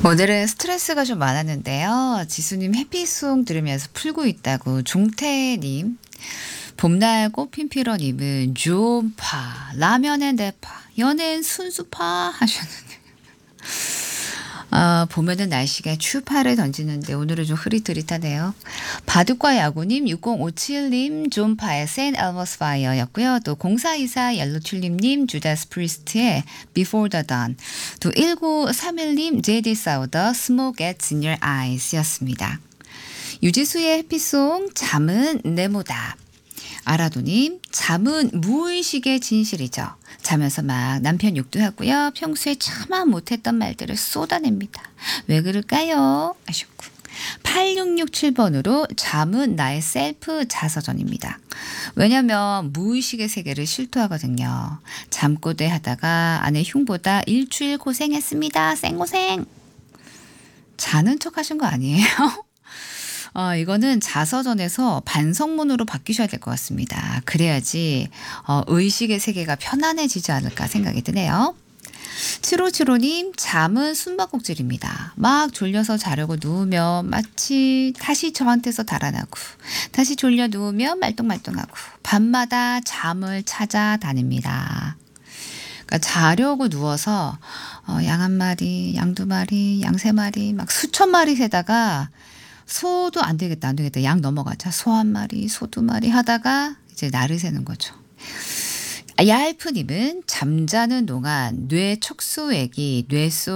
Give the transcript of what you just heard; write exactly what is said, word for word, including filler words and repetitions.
오늘은 스트레스가 좀 많았는데요. 지수님 해피송 들으면서 풀고 있다고 종태님, 봄날 꽃핀 피러님은 존파, 라면엔 대파, 연애엔 순수파 하셨는데. 아, 보면은 날씨가 추파를 던지는데 오늘은 좀 흐릿흐릿하네요. 바둑과 야구님, 육공오칠님, 존파의 Saint Elmo's Fire였고요. 또 공사이사 옐로튤립님, 주다스 프리스트의 Before the Dawn, 또 일구삼일님, 제이디 사우더 Smoke Gets in Your Eyes였습니다. 유지수의 해피송, 잠은 네모다. 아라도님, 잠은 무의식의 진실이죠. 자면서 막 남편 욕도 하고요. 평소에 차마 못했던 말들을 쏟아냅니다. 왜 그럴까요? 하셨고. 팔육육칠 번으로 잠은 나의 셀프 자서전입니다. 왜냐면 무의식의 세계를 실토하거든요. 잠꼬대 하다가 아내 흉보다 일주일 고생했습니다. 생고생. 자는 척 하신 거 아니에요? 어, 이거는 자서전에서 반성문으로 바뀌셔야 될 것 같습니다. 그래야지 어, 의식의 세계가 편안해지지 않을까 생각이 드네요. 칠오칠오님, 잠은 숨바꼭질입니다. 막 졸려서 자려고 누우면 마치 다시 저한테서 달아나고, 다시 졸려 누우면 말똥말똥하고, 밤마다 잠을 찾아다닙니다. 그러니까 자려고 누워서 어, 양 한 마리, 양 두 마리, 양 세 마리, 막 수천 마리 세다가 소도 안 되겠다, 안 되겠다. 양 넘어가자. 소 한 마리, 소 두 마리 하다가 이제 날을 새는 거죠. 얄프님은 잠자는 동안 뇌 척수액이 뇌 속